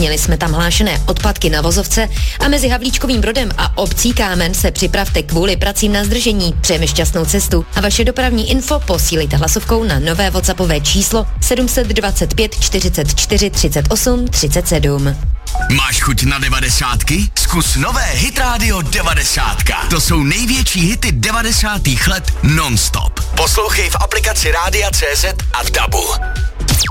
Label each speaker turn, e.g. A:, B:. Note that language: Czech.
A: Měli jsme tam hlášené odpadky na vozovce a mezi Havlíčkovým Brodem a obcí Kámen se připravte kvůli pracím na zdržení. Přejeme šťastnou cestu a vaše dopravní info posílejte hlasovkou na nové WhatsAppové číslo 725 44 38 37.
B: Máš chuť na 90? Zkus nové Hit Radio 90. To jsou největší hity 90. let non-stop. Poslouchej v aplikaci Rádia.cz a v DABu.